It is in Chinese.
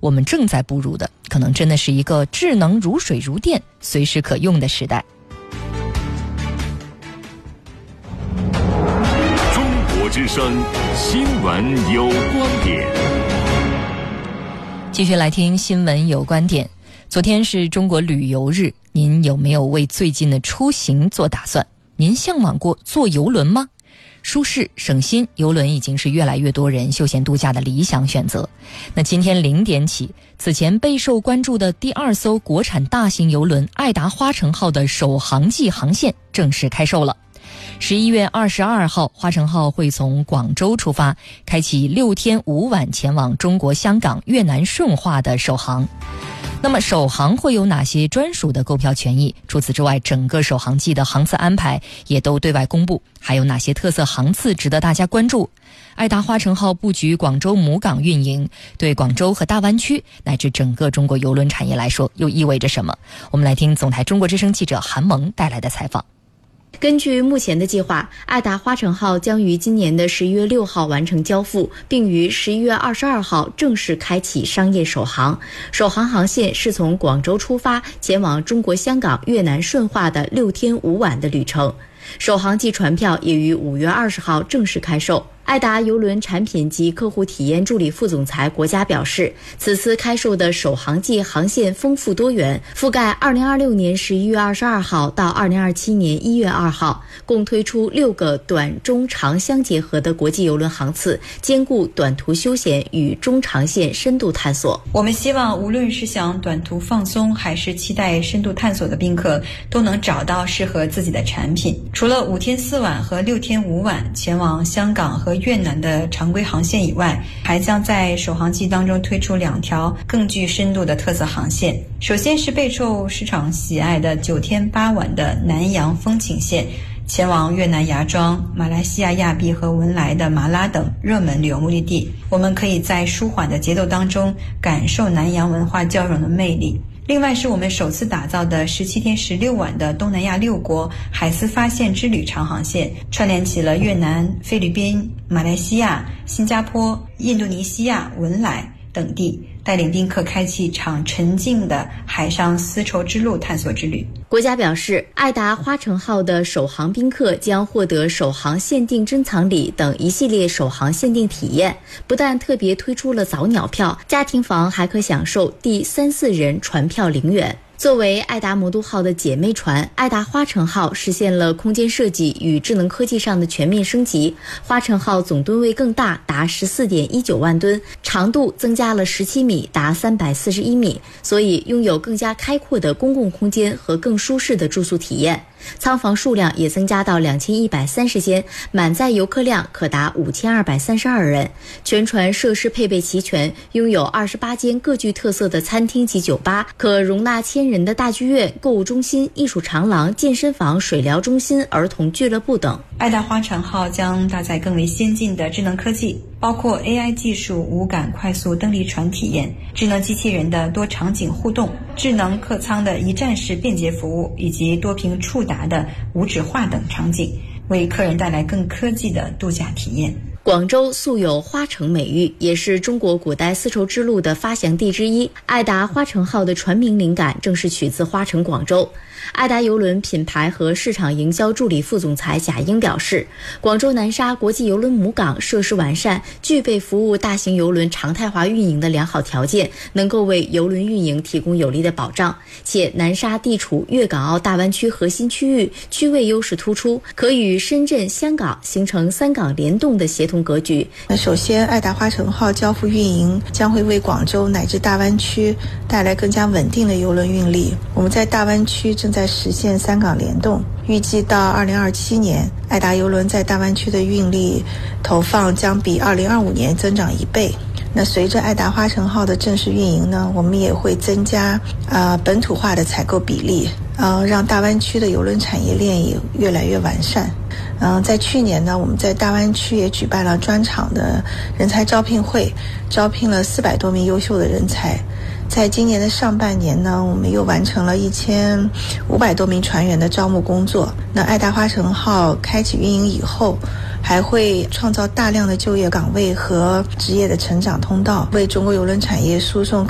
我们正在步入的可能真的是一个智能如水如电、随时可用的时代。 中国之声新闻有观点。 继续来听新闻有观点。昨天是中国旅游日，您有没有为最近的出行做打算？您向往过坐邮轮吗？舒适省心，邮轮已经是越来越多人休闲度假的理想选择。那今天0点起，此前备受关注的第2艘国产大型邮轮爱达花城号的首航季航线正式开售了。11月22号，花城号会从广州出发，开启6天5晚前往中国香港、越南顺化的首航。那么首航会有哪些专属的购票权益？除此之外，整个首航季的航次安排也都对外公布，还有哪些特色航次值得大家关注？爱达花城号布局广州母港运营，对广州和大湾区乃至整个中国邮轮产业来说又意味着什么？我们来听总台中国之声记者韩萌带来的采访。 根据目前的计划，爱达花城号将于今年的11月6号完成交付，并于11月22号正式开启商业首航。首航航线是从广州出发，前往中国香港、越南顺化的6天5晚的旅程。首航季船票也于5月20号正式开售。爱达邮轮产品及客户体验助理副总裁国家表示，此次开售的首航季航线丰富多元，覆盖2026年11月22号到2027年1月2号，共推出6个短、中、长相结合的国际邮轮航次，兼顾短途休闲与中长线深度探索。 我们希望无论是想短途放松还是期待深度探索的宾客，都能找到适合自己的产品。除了5天4晚和6天5晚前往香港和越南的常规航线以外，还将在首航季当中推出2条更具深度的特色航线。首先是备受市场喜爱的9天8晚的南洋风情线，前往越南芽庄、马来西亚亚庇和文莱的马拉等热门旅游目的地。我们可以在舒缓的节奏当中感受南洋文化交融的魅力。另外是我们首次打造的17天16晚的东南亚6国海丝发现之旅长航线，串联起了越南、菲律宾、马来西亚、新加坡、印度尼西亚、文莱等地，带领宾客开启一场沉静的海上丝绸之路探索之旅。 国家表示，爱达花城号的首航宾客将获得首航限定珍藏礼等一系列首航限定体验，不但特别推出了早鸟票，家庭房还可享受第3、4人船票0元。作为爱达魔都号的姐妹船，爱达花城号实现了空间设计与智能科技上的全面升级。花城号总吨位更大，达 14.19 万吨，长度增加了17米，达341米，所以拥有更加开阔的公共空间和更舒适的住宿体验。舱房数量也增加到2130间，满载游客量可达5232人。全船设施配备齐全，拥有28间各具特色的餐厅及酒吧，可容纳1000人的大剧院、购物中心、艺术长廊、健身房、水疗中心、儿童俱乐部等。 爱达花城号将搭载更为先进的智能科技，包括 AI 技术无感快速登离船体验、智能机器人的多场景互动、智能客舱的一站式便捷服务，以及多屏触达的无纸化等场景，为客人带来更科技的度假体验。 广州素有花城美誉，也是中国古代丝绸之路的发祥地之一。爱达花城号的船名灵感正是取自花城广州。爱达邮轮品牌和市场营销助理副总裁贾英表示，广州南沙国际邮轮母港设施完善，具备服务大型邮轮常态化运营的良好条件，能够为邮轮运营提供有力的保障。且南沙地处粤港澳大湾区核心区域，区位优势突出，可与深圳、香港形成3港联动的协同格局。 首先，爱达花城号交付运营将会为广州乃至大湾区带来更加稳定的邮轮运力。我们在大湾区正在实现3港联动，预计到2027年，爱达邮轮在大湾区的运力投放将比2025年增长1倍。那随着爱达花城号的正式运营呢，我们也会增加本土化的采购比例，让大湾区的邮轮产业链也越来越完善。在去年呢，我们在大湾区也举办了专场的人才招聘会，招聘了400多名优秀的人才。在今年的上半年呢，我们又完成了1500多名船员的招募工作。那爱达花城号开启运营以后，还会创造大量的就业岗位和职业的成长通道，为中国邮轮产业输送